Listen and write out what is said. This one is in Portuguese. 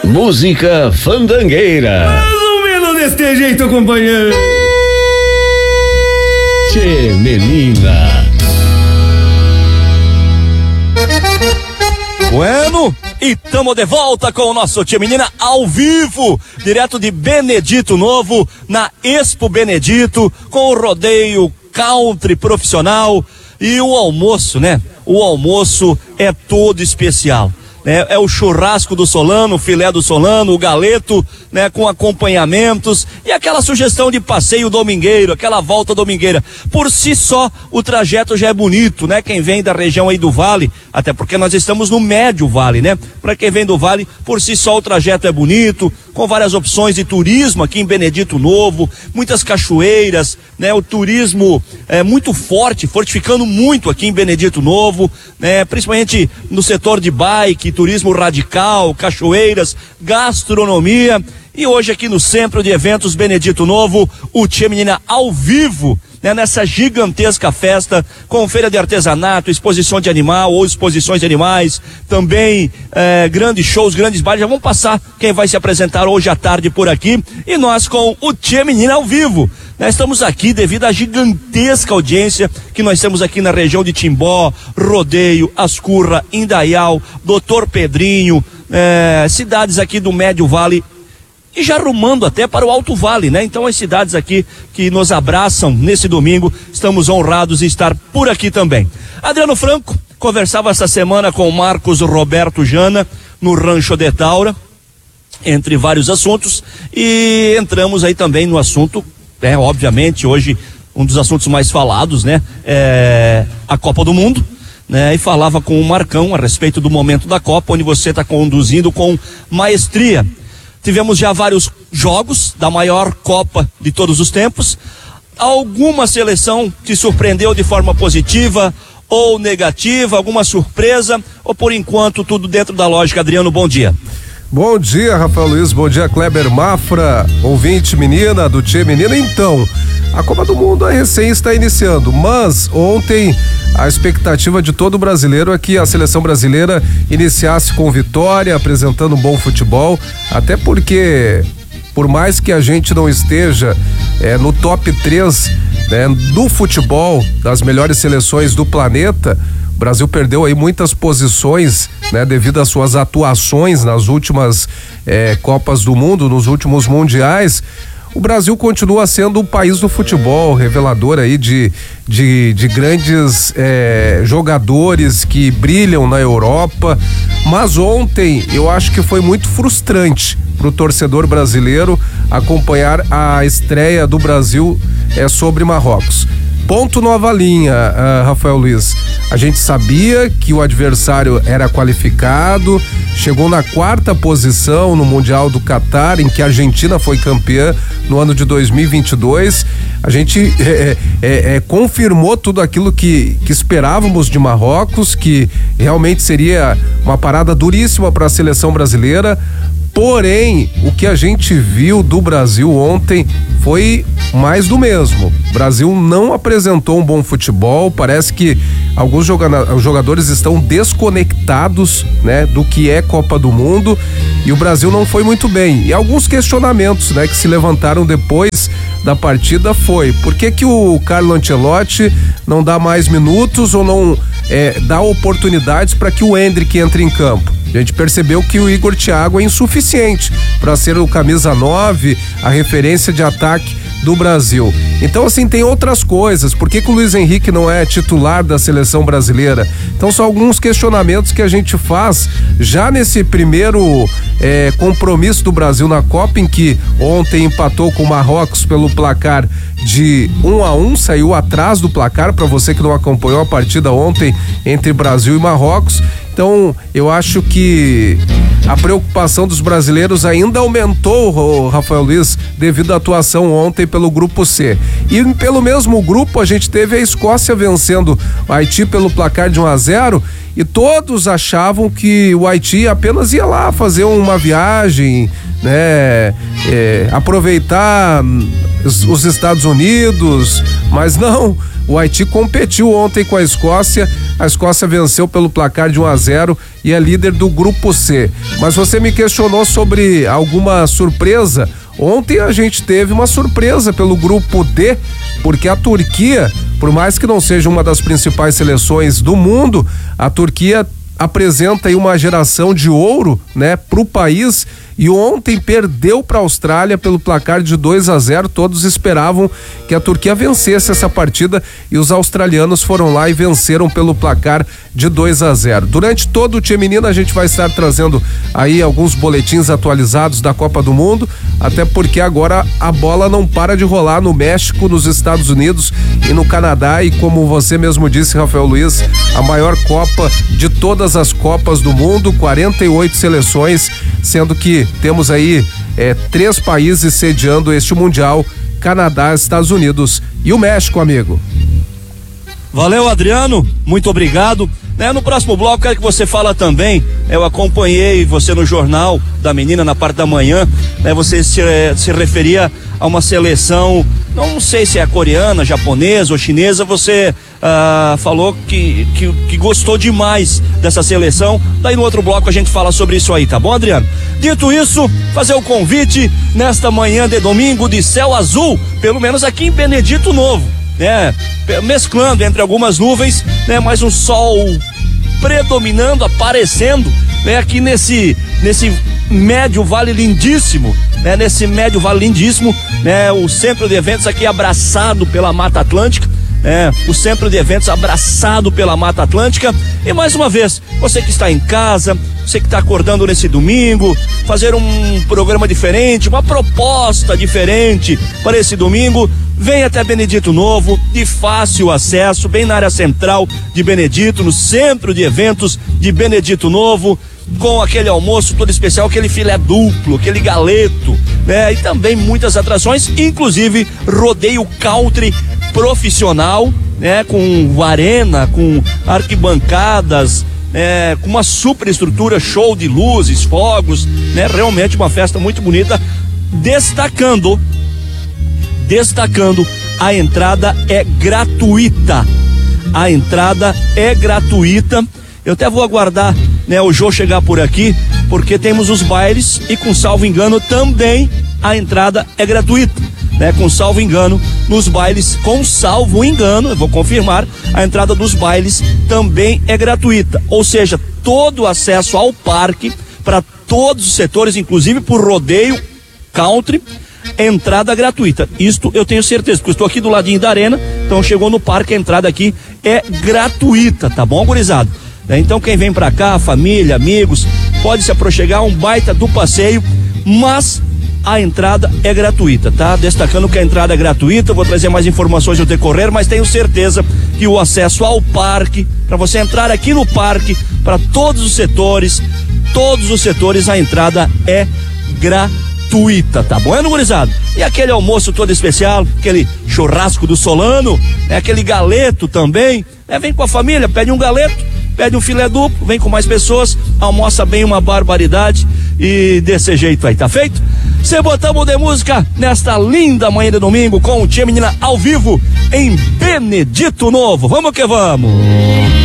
Música fandangueira. Mais ou menos deste jeito, companheiro. Tchê, menina. Bueno, e tamo de volta com o nosso Tchê Menina ao vivo, direto de Benedito Novo, na Expo Benedito, com o rodeio country profissional e o almoço, né? O almoço é todo especial. É o churrasco do Solano, o filé do Solano, o galeto, né, com acompanhamentos e aquela sugestão de passeio domingueiro, aquela volta domingueira. Por si só, o trajeto já é bonito, né? Quem vem da região aí do Vale, até porque nós estamos no médio Vale, né? Para quem vem do Vale, por si só o trajeto é bonito, com várias opções de turismo aqui em Benedito Novo, muitas cachoeiras, né? O turismo é muito forte, fortificando muito aqui em Benedito Novo, né? Principalmente no setor de bike, turismo radical, cachoeiras, gastronomia. E hoje aqui no Centro de Eventos Benedito Novo, o Tchê Menina ao vivo, né, nessa gigantesca festa, com feira de artesanato, exposição de animal ou exposições de animais, também grandes shows, grandes bailes. Já vamos passar quem vai se apresentar hoje à tarde por aqui, e nós com o Tchê Menina ao vivo. Nós estamos aqui devido à gigantesca audiência que nós temos aqui na região de Timbó, Rodeio, Ascurra, Indaial, Doutor Pedrinho, cidades aqui do Médio Vale, e já rumando até para o Alto Vale, né? Então as cidades aqui que nos abraçam nesse domingo, estamos honrados de estar por aqui também. Adriano Franco conversava essa semana com o Marcos Roberto Jana no Rancho de Taura, entre vários assuntos, e entramos aí também no assunto, obviamente hoje um dos assuntos mais falados, né? A Copa do Mundo, né? E falava com o Marcão a respeito do momento da Copa, onde você está conduzindo com maestria. Tivemos já vários jogos da maior Copa de todos os tempos. Alguma seleção te surpreendeu de forma positiva ou negativa? Alguma surpresa? Ou por enquanto tudo dentro da lógica? Adriano, bom dia. Bom dia, Rafael Luiz, bom dia, Kleber Mafra, ouvinte menina do Tchê Menina. Então, a Copa do Mundo recém está iniciando, mas ontem a expectativa de todo brasileiro é que a seleção brasileira iniciasse com vitória, apresentando um bom futebol, até porque, por mais que a gente não esteja no top 3 do futebol, das melhores seleções do planeta, o Brasil perdeu aí muitas posições, né, devido às suas atuações nas últimas Copas do Mundo, nos últimos mundiais. O Brasil continua sendo um país do futebol, revelador aí de grandes jogadores que brilham na Europa, mas ontem eu acho que foi muito frustrante para o torcedor brasileiro acompanhar a estreia do Brasil sobre Marrocos. Ponto nova linha, Rafael Luiz. A gente sabia que o adversário era qualificado, chegou na 4ª posição no Mundial do Catar, em que a Argentina foi campeã no ano de 2022. A gente confirmou tudo aquilo que esperávamos de Marrocos, que realmente seria uma parada duríssima para a seleção brasileira. Porém, o que a gente viu do Brasil ontem foi mais do mesmo. O Brasil não apresentou um bom futebol, parece que alguns jogadores estão desconectados, né, do que é Copa do Mundo, e o Brasil não foi muito bem. E alguns questionamentos, né, que se levantaram depois da partida foi: por que o Carlo Ancelotti não dá mais minutos ou não dá oportunidades para que o Endrick entre em campo? A gente percebeu que o Igor Thiago é insuficiente para ser o camisa 9, a referência de ataque do Brasil. Então, assim, tem outras coisas. Por que o Luiz Henrique não é titular da seleção brasileira? Então, são alguns questionamentos que a gente faz já nesse primeiro compromisso do Brasil na Copa, em que ontem empatou com o Marrocos pelo placar de 1-1, saiu atrás do placar, para você que não acompanhou a partida ontem entre Brasil e Marrocos. Então, eu acho que a preocupação dos brasileiros ainda aumentou, Rafael Luiz, devido à atuação ontem pelo Grupo C. E pelo mesmo grupo, a gente teve a Escócia vencendo o Haiti pelo placar de 1-0, e todos achavam que o Haiti apenas ia lá fazer uma viagem, né, aproveitar os Estados Unidos, mas não. O Haiti competiu ontem com a Escócia venceu pelo placar de 1-0 e é líder do grupo C. Mas você me questionou sobre alguma surpresa. Ontem a gente teve uma surpresa pelo grupo D, porque a Turquia, por mais que não seja uma das principais seleções do mundo, a Turquia apresenta aí uma geração de ouro, né, pro país, e ontem perdeu para a Austrália pelo placar de 2-0. Todos esperavam que a Turquia vencesse essa partida e os australianos foram lá e venceram pelo placar de 2-0. Durante todo o Time Menina a gente vai estar trazendo aí alguns boletins atualizados da Copa do Mundo, até porque agora a bola não para de rolar no México, nos Estados Unidos e no Canadá, e como você mesmo disse, Rafael Luiz, a maior Copa de todas as Copas do mundo, 48 seleções, sendo que temos aí 3 países sediando este Mundial: Canadá, Estados Unidos e o México, amigo. Valeu, Adriano, muito obrigado. No próximo bloco quero que você fala também, eu acompanhei você no Jornal da Menina na parte da manhã, você se referia a uma seleção, não sei se é coreana, japonesa ou chinesa, você falou que gostou demais dessa seleção. Daí no outro bloco a gente fala sobre isso aí, tá bom, Adriano? Dito isso, fazer o convite nesta manhã de domingo de céu azul, pelo menos aqui em Benedito Novo, mesclando entre algumas nuvens, mas um sol predominando, aparecendo, aqui nesse médio vale lindíssimo, o centro de eventos aqui abraçado pela Mata Atlântica, o centro de eventos abraçado pela Mata Atlântica. E mais uma vez, você que está em casa, você que está acordando nesse domingo, fazer um programa diferente, uma proposta diferente para esse domingo, vem até Benedito Novo, de fácil acesso, bem na área central de Benedito, no centro de eventos de Benedito Novo, com aquele almoço todo especial, aquele filé duplo, aquele galeto, e também muitas atrações, inclusive rodeio country profissional, com arena, com arquibancadas, com uma super estrutura, show de luzes, fogos, realmente uma festa muito bonita, destacando, a entrada é gratuita. Eu até vou aguardar, o Jô chegar por aqui, porque temos os bailes e, com salvo engano, também a entrada é gratuita, com salvo engano, nos bailes, eu vou confirmar, a entrada dos bailes também é gratuita, ou seja, todo o acesso ao parque, para todos os setores, inclusive por rodeio country, entrada gratuita. Isto eu tenho certeza, porque eu estou aqui do ladinho da arena, então chegou no parque, a entrada aqui é gratuita, tá bom, gurizada? Então quem vem pra cá, família, amigos, pode se aproximar, um baita do passeio, mas a entrada é gratuita, tá? Destacando que a entrada é gratuita, eu vou trazer mais informações no decorrer, mas tenho certeza que o acesso ao parque, para você entrar aqui no parque, para todos os setores, a entrada é gratuita, tá bom, gurizada? E aquele almoço todo especial, aquele churrasco do Solano, aquele galeto também, vem com a família, pede um galeto, pede um filé duplo, vem com mais pessoas, almoça bem uma barbaridade e desse jeito aí, tá feito? Cê botamos de música nesta linda manhã de domingo com o Time Menina ao vivo em Benedito Novo. Vamos que vamos!